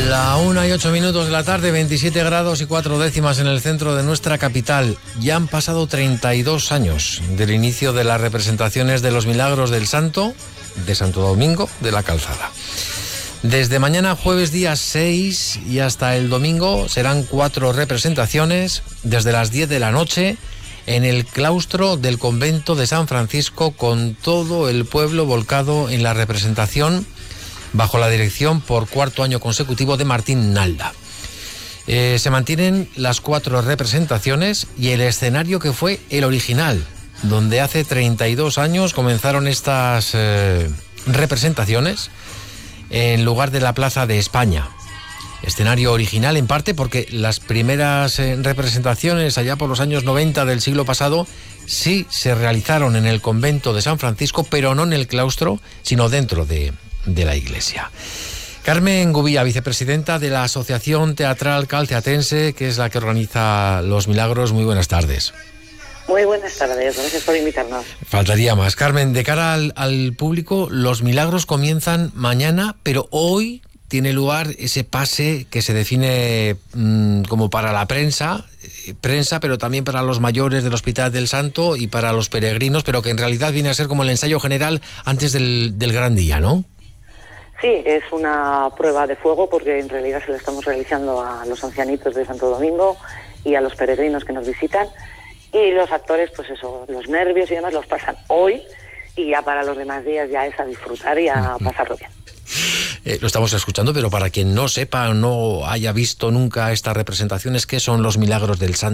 La 1:08 de la tarde, 27 grados y 4 décimas en el centro de nuestra capital. Ya han pasado 32 años del inicio de las representaciones de los Milagros del Santo de Santo Domingo de la Calzada. Desde mañana jueves día 6 y hasta el domingo serán 4 representaciones desde las 10 de la noche en el claustro del convento de San Francisco, con todo el pueblo volcado en la representación bajo la dirección por cuarto año consecutivo de Martín Nalda. Se mantienen las 4 representaciones y el escenario que fue el original, donde hace 32 años comenzaron estas representaciones en lugar de la Plaza de España. Escenario original en parte porque las primeras representaciones allá por los años 90 del siglo pasado sí se realizaron en el convento de San Francisco, pero no en el claustro, sino dentro de la iglesia. Carmen Gubía, vicepresidenta de la Asociación Teatral Calceatense, que es la que organiza Los Milagros. Muy buenas tardes. Muy buenas tardes, gracias por invitarnos. Faltaría más. Carmen, de cara al público, Los Milagros comienzan mañana, pero hoy tiene lugar ese pase que se define como para la prensa, pero también para los mayores del Hospital del Santo y para los peregrinos, pero que en realidad viene a ser como el ensayo general antes del gran día, ¿no? Sí, es una prueba de fuego porque en realidad se lo estamos realizando a los ancianitos de Santo Domingo y a los peregrinos que nos visitan, y los actores, pues eso, los nervios y demás los pasan hoy, y ya para los demás días ya es a disfrutar y a pasarlo bien. Lo estamos escuchando, pero para quien no sepa o no haya visto nunca estas representaciones, ¿qué son Los Milagros del Santo?